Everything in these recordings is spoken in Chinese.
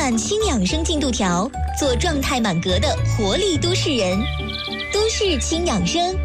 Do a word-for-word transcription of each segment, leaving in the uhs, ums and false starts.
满轻养生进度条，做状态满格的活力都市人。都市轻养生。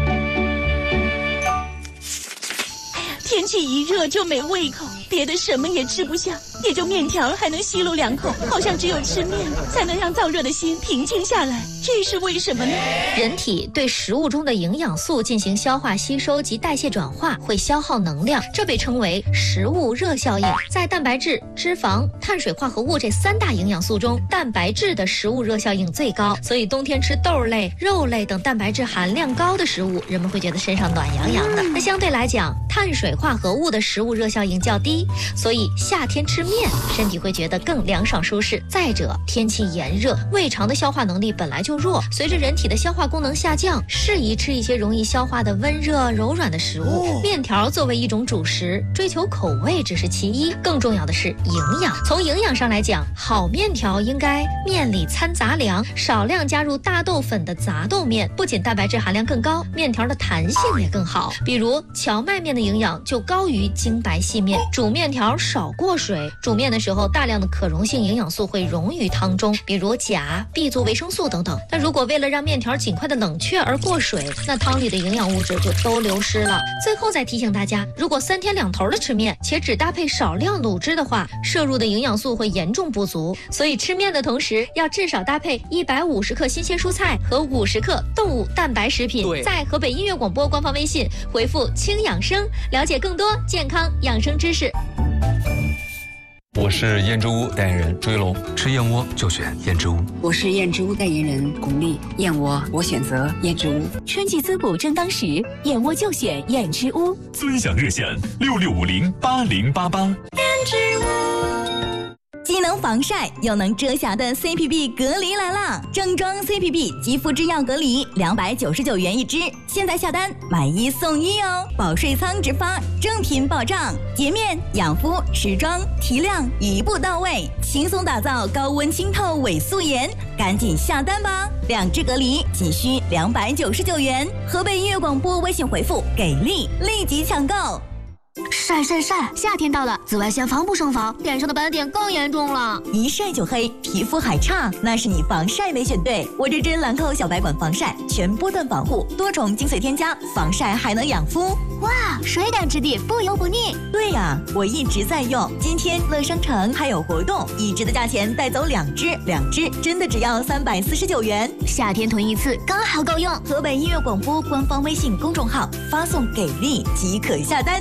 天气一热就没胃口，别的什么也吃不下，也就面条还能吸溜两口，好像只有吃面才能让燥热的心平静下来，这是为什么呢？ 人体对食物中的营养素进行消化吸收及代谢转化，会消耗能量，这被称为食物热效应。在蛋白质、脂肪、碳水化合物这三大营养素中，蛋白质的食物热效应最高，所以冬天吃豆类、肉类等蛋白质含量高的食物，人们会觉得身上暖洋洋的。那相对来讲，碳水化合物的食物热效应较低，所以夏天吃面，身体会觉得更凉爽舒适。再者，天气炎热，胃肠的消化能力本来就弱，随着人体的消化功能下降，适宜吃一些容易消化的温热柔软的食物。面条作为一种主食，追求口味只是其一，更重要的是营养。从营养上来讲，好面条应该面里掺杂粮，少量加入大豆粉的杂豆面，不仅蛋白质含量更高，面条的弹性也更好。比如荞麦面的营养就高于精白细面。煮面条少过水，煮面的时候大量的可溶性营养素会溶于汤中，比如钾、B 族维生素等等。但如果为了让面条尽快的冷却而过水，那汤里的营养物质就都流失了。最后再提醒大家，如果三天两头的吃面，且只搭配少量卤汁的话，摄入的营养素会严重不足。所以吃面的同时，要至少搭配一百五十克新鲜蔬菜和五十克动物蛋白食品。在河北音乐广播官方微信回复轻养生，了解更多健康养生知识。 我是燕之屋代言人朱一龙， 吃燕窝就选燕之屋。 我是燕之屋代言人巩俐，燕窝我选择燕之屋。 春季滋补正当时，燕窝就选燕之屋。 尊享热线六六五零八零八八。燕之屋。 既能防晒又能遮瑕的 C P B 隔离来啦！正装 C P B 肌肤之钥隔离，两百九十九元一支，现在下单买一送一哦！保税仓直发，正品保障，洁面、养肤、持妆、提亮一步到位，轻松打造高温清透伪素颜，赶紧下单吧！两支隔离仅需两百九十九元，河北音乐广播微信回复给力，立即抢购。 晒晒晒！夏天到了，紫外线防不胜防，脸上的斑点更严重了。 一晒就黑，皮肤还差，那是你防晒没选对。我这支兰蔻小白管防晒，全波段防护，多重精髓添加，防晒还能养肤。 哇，水感质地，不油不腻。 对呀，我一直在用。今天乐商城还有活动，一支的价钱带走两支，两支真的只要三百四十九元。 夏天囤一次刚好够用。 河北音乐广播官方微信公众号发送给力即可下单。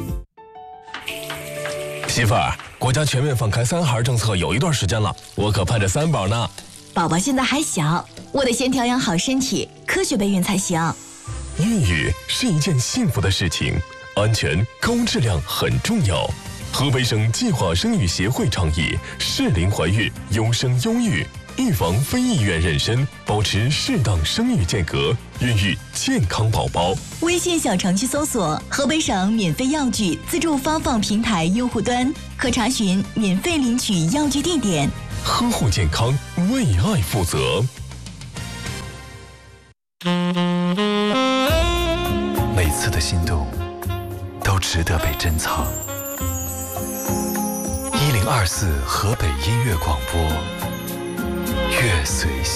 媳妇儿，国家全面放开三孩政策有一段时间了，我可盼着三宝呢。 宝宝现在还小，我得先调养好身体，科学备孕才行。 孕育是一件幸福的事情，安全高质量很重要。河北省计划生育协会倡议适龄怀孕，优生优育，预防非意愿妊娠，保持适当生育间隔，孕育健康宝宝。 微信小程序搜索河北省免费药具自助发放平台用户端，可查询免费领取药具地点。 呵护健康，为爱负责。 每次的心动都值得被珍藏。一零二四河北音乐广播，乐随心。